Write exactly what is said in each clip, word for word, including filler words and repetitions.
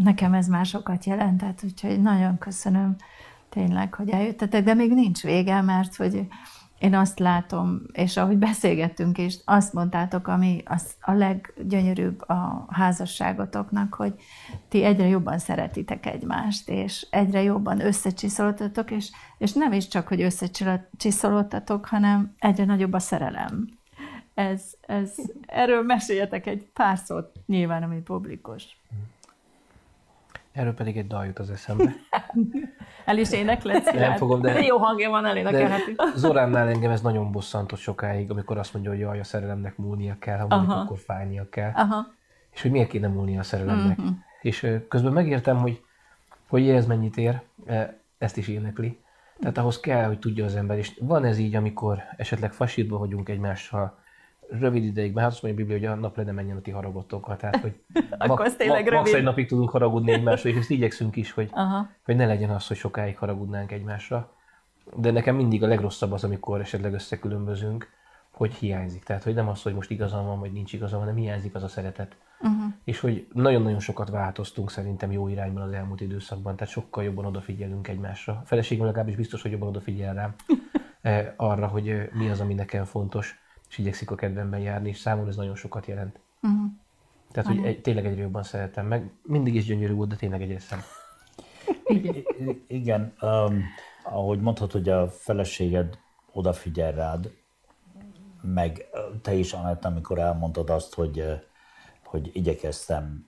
nekem ez már sokat jelentett, úgyhogy nagyon köszönöm tényleg, hogy eljöttetek, de még nincs vége, mert hogy én azt látom, és ahogy beszélgettünk, és azt mondtátok, ami az a leggyönyörűbb a házasságotoknak, hogy ti egyre jobban szeretitek egymást, és egyre jobban összecsiszoltatok, és, és nem is csak, hogy összecsiszoltatok, hanem egyre nagyobb a szerelem. Ez, ez, erről meséljetek egy pár szót, nyilván, ami publikus. Erről pedig egy dal jut az eszembe. El is énekled? Nem fogom, de... Jó hangja van, elénekelhetünk. Zoránnál engem ez nagyon bosszantott sokáig, amikor azt mondja, hogy jaj, a szerelemnek múlnia kell, ha mondjuk, akkor fájnia kell. Aha. És hogy miért kéne múlnia a szerelemnek. Uh-huh. És közben megértem, hogy, hogy ez mennyit ér, ezt is énekli. Tehát ahhoz kell, hogy tudja az ember. És van ez így, amikor esetleg fasítban vagyunk egymással, rövid ideigben, hát azt mondja a Biblia, hogy a nap le ne menjen a ti haragotokkal, tehát hogy max ma, egy napig tudunk haragudni egymásra, és ezt igyekszünk is, hogy, hogy ne legyen az, hogy sokáig haragudnánk egymásra. De nekem mindig a legrosszabb az, amikor esetleg összekülönbözünk, hogy hiányzik. Tehát, hogy nem az, hogy most igazam van, vagy nincs igazam, hanem hiányzik az a szeretet. Uh-huh. És hogy nagyon-nagyon sokat változtunk szerintem jó irányban az elmúlt időszakban, tehát sokkal jobban odafigyelünk egymásra. A feleségem legalábbis biztos, hogy jobban odafigyel rám arra, hogy mi az, ami nekem fontos, és igyekszik a kedvemben járni, és számomra ez nagyon sokat jelent. Uh-huh. Tehát, hogy egy, tényleg egyre jobban szeretem meg. Mindig is gyönyörű volt, de tényleg egyre szem. Igen, Igen um, ahogy mondhatod, hogy a feleséged odafigyel rád, meg te is, Anett, amikor elmondtad azt, hogy, hogy igyekeztem,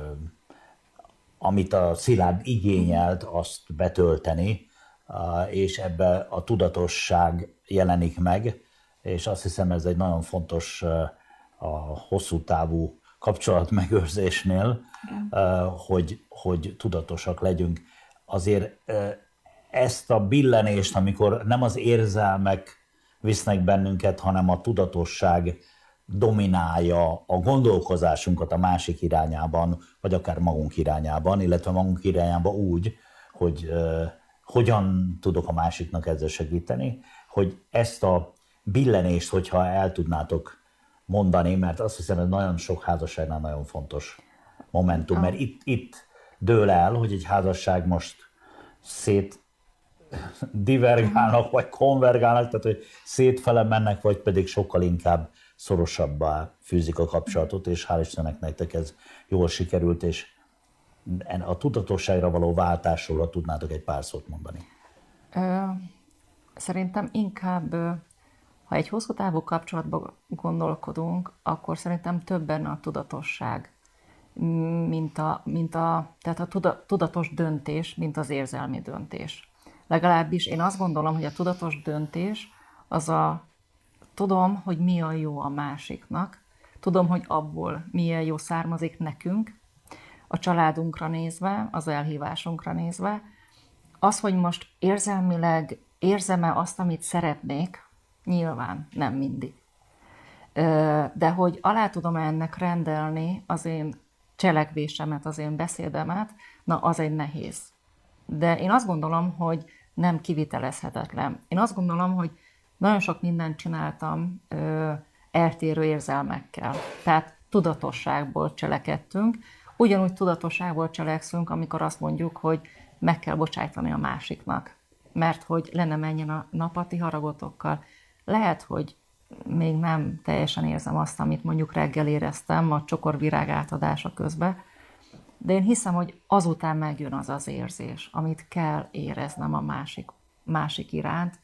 amit a Szilárd igényelt, azt betölteni, és ebbe a tudatosság jelenik meg, és azt hiszem, ez egy nagyon fontos a hosszú távú kapcsolatmegőrzésnél, hogy, hogy tudatosak legyünk. Azért ezt a billenést, amikor nem az érzelmek visznek bennünket, hanem a tudatosság dominálja a gondolkozásunkat a másik irányában, vagy akár magunk irányában, illetve magunk irányában úgy, hogy uh, hogyan tudok a másiknak ezzel segíteni, hogy ezt a billenést, hogyha el tudnátok mondani, mert azt hiszem, ez nagyon sok házasságnál nagyon fontos momentum, mert itt, itt dől el, hogy egy házasság most szét divergálnak, vagy konvergálnak, tehát hogy szétfele mennek, vagy pedig sokkal inkább szorosabbá fűzik a kapcsolatot, és hál' Istennek nektek ez jól sikerült, és a tudatosságra való váltásról, ha tudnátok egy pár szót mondani. Ö, szerintem inkább, ha egy hosszú távú kapcsolatban gondolkodunk, akkor szerintem több benne a tudatosság, mint a, mint a, tehát a tudatos döntés, mint az érzelmi döntés. Legalábbis én azt gondolom, hogy a tudatos döntés az a, tudom, hogy mi a jó a másiknak, tudom, hogy abból milyen jó származik nekünk, a családunkra nézve, az elhívásunkra nézve. Az, hogy most érzelmileg érzem-e azt, amit szeretnék, nyilván nem mindig. De hogy alá tudom ennek rendelni az én cselekvésemet, az én beszédemet, na az egy nehéz. De én azt gondolom, hogy nem kivitelezhetetlen. Én azt gondolom, hogy nagyon sok mindent csináltam ö, eltérő érzelmekkel. Tehát tudatosságból cselekedtünk. Ugyanúgy tudatosságból cselekszünk, amikor azt mondjuk, hogy meg kell bocsájtani a másiknak. Mert hogy le ne menjen a nap a ti haragotokkal. Lehet, hogy még nem teljesen érzem azt, amit mondjuk reggel éreztem a csokorvirág átadása közben, de én hiszem, hogy azután megjön az az érzés, amit kell éreznem a másik, másik iránt,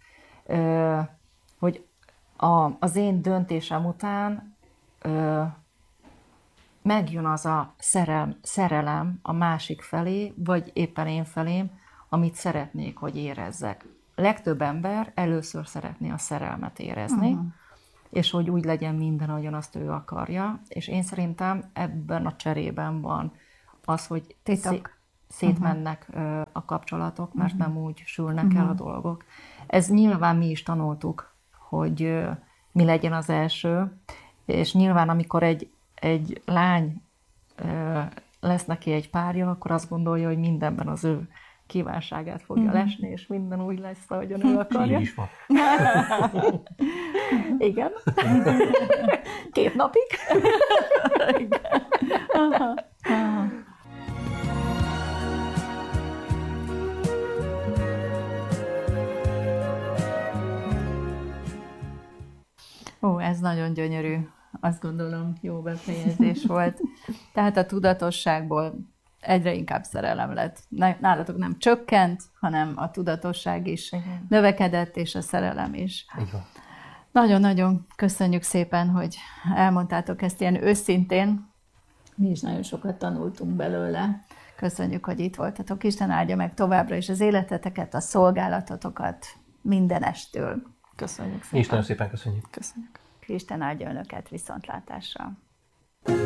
hogy a, az én döntésem után megjön az a szerelem, szerelem a másik felé, vagy éppen én felém, amit szeretnék, hogy érezzek. Legtöbb ember először szeretné a szerelmet érezni, uh-huh. és hogy úgy legyen minden, ahogyan azt ő akarja, és én szerintem ebben a cserében van az, hogy szé- szétmennek uh-huh. a kapcsolatok, mert uh-huh. nem úgy sülnek uh-huh. el a dolgok. Ez nyilván mi is tanultuk, hogy mi legyen az első, és nyilván amikor egy, egy lány lesz neki egy párja, akkor azt gondolja, hogy mindenben az ő kívánságát fogja uh-huh. lesni, és minden úgy lesz, ahogyan ő akarja. Így is van. Igen. Két napig. Igen. Aha. Aha. Ó, ez nagyon gyönyörű. Azt gondolom, jó befejezés volt. Tehát a tudatosságból egyre inkább szerelem lett. Nálatok nem csökkent, hanem a tudatosság is Igen. növekedett, és a szerelem is. Igen. Nagyon-nagyon köszönjük szépen, hogy elmondtátok ezt ilyen őszintén. Mi is nagyon sokat tanultunk belőle. Köszönjük, hogy itt voltatok. Isten áldja meg továbbra is az életeteket, a szolgálatotokat mindenestől. Köszönjük szépen. És nagyon szépen köszönjük. Köszönjük. Isten áldja önöket, viszontlátásra.